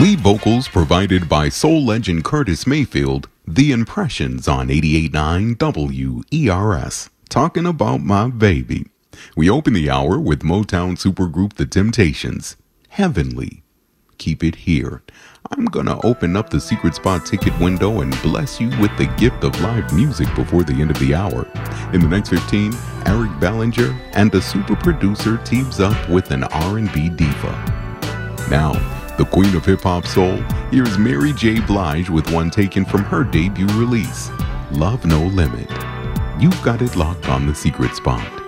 Lead vocals provided by soul legend Curtis Mayfield. The Impressions on 88.9 WERS. Talking about my baby. We open the hour with Motown supergroup The Temptations. Heavenly. Keep it here. I'm gonna open up the Secret Spot ticket window and bless you with the gift of live music before the end of the hour. In the next 15, Eric Ballinger and a super producer teams up with an R&B diva. Now, the queen of hip-hop soul, here's Mary J. Blige with one taken from her debut release, Love No Limit. You've got it locked on the Secret Spot.